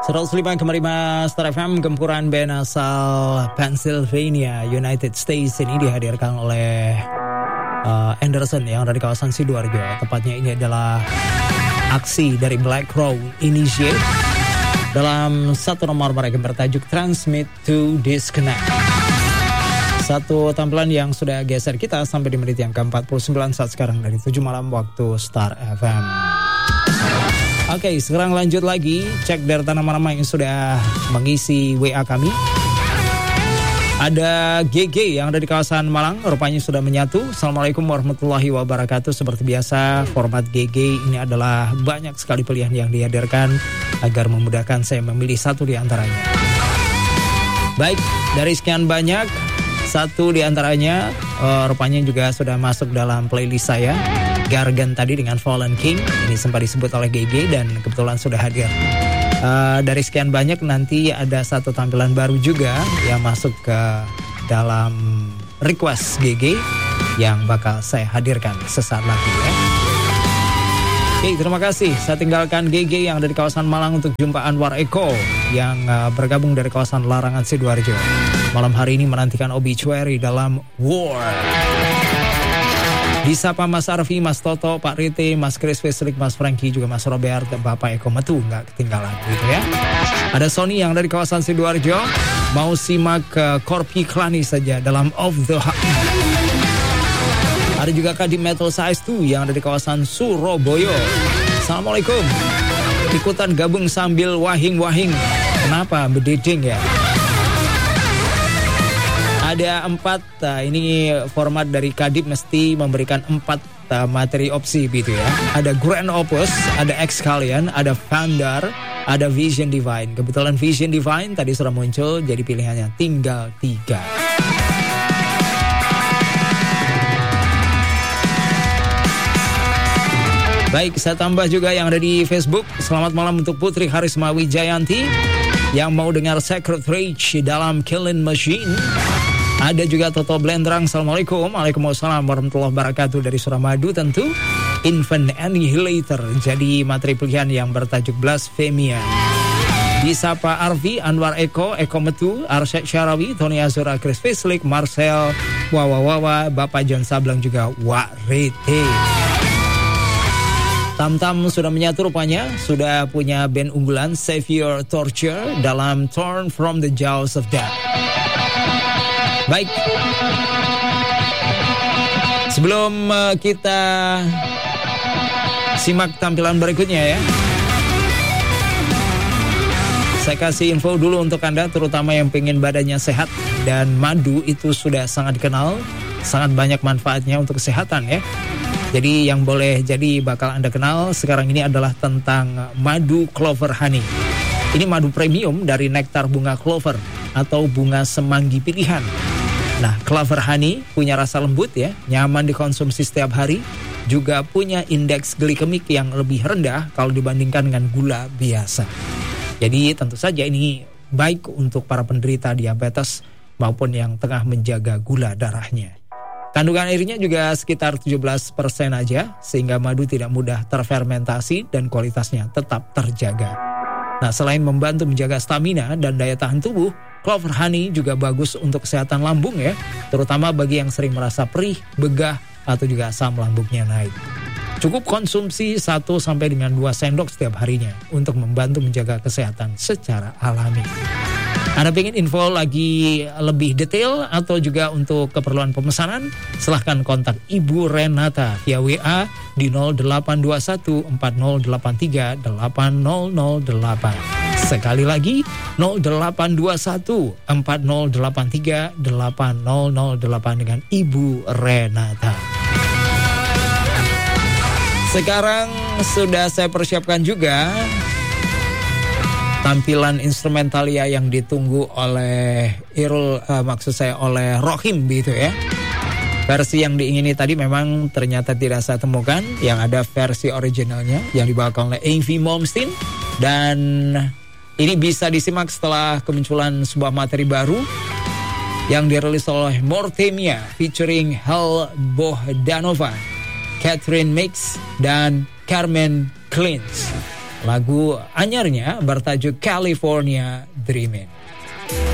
105,5 Star FM, gempuran band asal Pennsylvania, United States ini dihadirkan oleh Anderson yang dari kawasan Sidoarjo. Tepatnya ini adalah aksi dari Black Crow Initiate dalam satu nomor mereka bertajuk Transmit to Disconnect. Satu tampilan yang sudah geser kita sampai di menit yang ke-49 saat sekarang dari 7 malam waktu Star FM. Oke, sekarang lanjut lagi. Cek dari nama-nama yang sudah mengisi WA kami. Ada GG yang ada di kawasan Malang, rupanya sudah menyatu. Assalamualaikum warahmatullahi wabarakatuh. Seperti biasa, format GG ini adalah banyak sekali pilihan yang dihadirkan agar memudahkan saya memilih satu di antaranya. Baik, dari sekian banyak, satu di antaranya rupanya juga sudah masuk dalam playlist saya. Gargan tadi dengan Fallen King, ini sempat disebut oleh GG dan kebetulan sudah hadir. Dari sekian banyak nanti ada satu tampilan baru juga yang masuk ke dalam request GG yang bakal saya hadirkan sesaat lagi ya. Oke, terima kasih. Saya tinggalkan GG yang ada di kawasan Malang untuk jumpa Anwar Eko yang bergabung dari kawasan Larangan Sidoarjo. Malam hari ini menantikan obituary dalam War. Disapa Mas Arfi, Mas Toto, Pak Rite, Mas Chris Weslik, Mas Franky, juga Mas Robert, Bapak Eko Metu, nggak ketinggalan gitu ya. Ada Sony yang dari kawasan Sidoarjo, mau simak Korpi Klani saja dalam Off the Hub. Ada juga Kadip Metal Size 2 yang ada di kawasan Surabaya. Assalamualaikum. Ikutan gabung sambil wahing-wahing. Kenapa? Bededing ya. Ada 4, ini format dari Kadip mesti memberikan 4 materi opsi gitu ya. Ada Grand Opus, ada Excalion, ada Vandar, ada Vision Divine. Kebetulan Vision Divine tadi sudah muncul, jadi pilihannya tinggal 3. Baik, saya tambah juga yang ada di Facebook. Selamat malam untuk Putri Harisma Wijayanti yang mau dengar Sacred Rage dalam Killing Machine. Ada juga Toto Blendrang. Assalamualaikum. Waalaikumsalam warahmatullahi wabarakatuh dari Suramadu tentu. Infant Annihilator jadi materi pilihan yang bertajuk Blasphemia. Disapa Arvi, Anwar Eko, Eko Metu, Arsyad Syarawi, Tony Azura, Chris Fislik, Marcel, Wawa, Bapak John Sablang juga Warete. Tam-tam sudah menyatu rupanya, sudah punya band unggulan Savior Torture dalam Torn from the Jaws of Death. Baik, sebelum kita simak tampilan berikutnya ya, saya kasih info dulu untuk Anda, terutama yang pengen badannya sehat. Dan madu itu sudah sangat dikenal, sangat banyak manfaatnya untuk kesehatan ya. Jadi yang boleh jadi bakal Anda kenal sekarang ini adalah tentang madu clover honey. Ini madu premium dari nektar bunga clover atau bunga semanggi pilihan. Nah, clover honey punya rasa lembut ya, nyaman dikonsumsi setiap hari, juga punya indeks glikemik yang lebih rendah kalau dibandingkan dengan gula biasa. Jadi tentu saja ini baik untuk para penderita diabetes maupun yang tengah menjaga gula darahnya. Kandungan airnya juga sekitar 17% aja, sehingga madu tidak mudah terfermentasi dan kualitasnya tetap terjaga. Nah, selain membantu menjaga stamina dan daya tahan tubuh, clover honey juga bagus untuk kesehatan lambung ya, terutama bagi yang sering merasa perih, begah, atau juga asam lambungnya naik. Cukup konsumsi 1-2 sendok setiap harinya untuk membantu menjaga kesehatan secara alami. Anda pengen info lagi lebih detail atau juga untuk keperluan pemesanan, silahkan kontak Ibu Renata via WA di 0821 4083 8008. Sekali lagi 0821 4083 8008 dengan Ibu Renata. Sekarang sudah saya persiapkan juga tampilan instrumentalia yang ditunggu oleh Irul, oleh Rohim gitu ya. Versi yang diingini tadi memang ternyata tidak saya temukan. Yang ada versi originalnya yang dibawakan oleh Yngwie Malmsteen. Dan ini bisa disimak setelah kemunculan sebuah materi baru yang dirilis oleh Mortemia featuring Hel Bohdanova, Catherine Mix, dan Carmen Klintz. Lagu anyarnya bertajuk California Dreamin'.